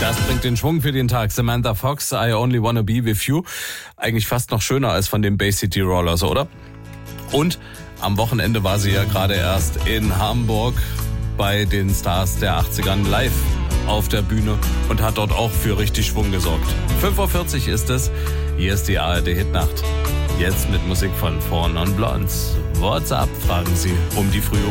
Das bringt den Schwung für den Tag. Samantha Fox, I Only Wanna Be With You. Eigentlich fast noch schöner als von den Bay City Rollers, oder? Und am Wochenende war sie ja gerade erst in Hamburg bei den Stars der 80ern live auf der Bühne und hat dort auch für richtig Schwung gesorgt. 5:40 Uhr ist es. Hier ist die ARD-Hitnacht. Jetzt mit Musik von Four Non Blondes. What's up, fragen sie um die frühe